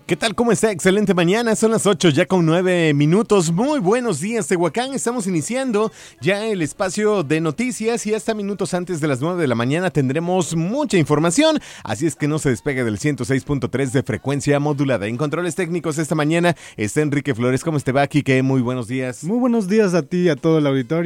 ¿Qué tal? ¿Cómo está? Excelente mañana, son las 8 ya con 9 minutos. Muy buenos días, Tehuacán. Estamos iniciando ya el espacio de noticias y hasta minutos antes de las 9 de la mañana tendremos mucha información. Así es que no se despegue del 106.3 de frecuencia modulada. En controles técnicos esta mañana está Enrique Flores. ¿Cómo te va, Quique? Muy buenos días. Muy buenos días a ti y a todo el auditorio.